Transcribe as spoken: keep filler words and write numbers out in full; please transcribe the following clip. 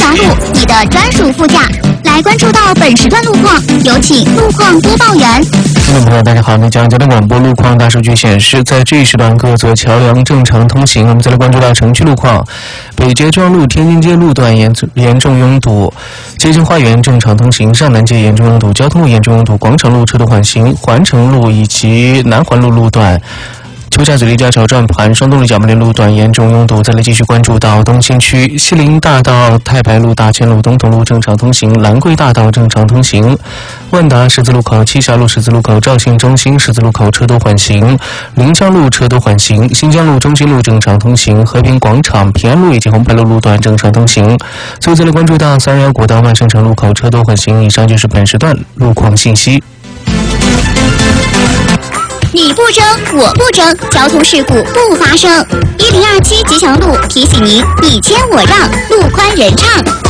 祥路，你的专属副驾。来关注到本时段路况，有请路况播报员。 听众朋友，大家好，那将交通广播路况大数据显示，在这一时段各座桥梁正常通行。我们再来关注到城区路况，北街庄路、天津街路段严严重拥堵，街心花园正常通行，上南街严重拥堵，交通路严重拥堵，广场路车多缓行，环城路以及南环路路段。邱家嘴立交桥转盘、双东路角门路段严重拥堵。再来继续关注到东新区西林大道、太白路、大千路、东头路正常通行，兰桂大道正常通行，万达十字路口、七峡路十字路口、肇庆中心十字路口车多缓行，临江路车多缓行，新疆路、中心路正常通行，和平广场、平安路以及红牌路路段正常通行。最后再来关注到三二幺国道万盛城路口车多缓行。以上就是本时段路况信息。 你不争，我不争，交通事故不发生。一零二七吉祥路提醒您：你谦我让，路宽人畅。